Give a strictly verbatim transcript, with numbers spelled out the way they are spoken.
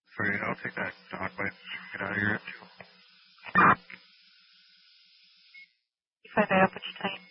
Sorry, I'll take that dog bite. Get out of here at two. five eight, I'll put you tight.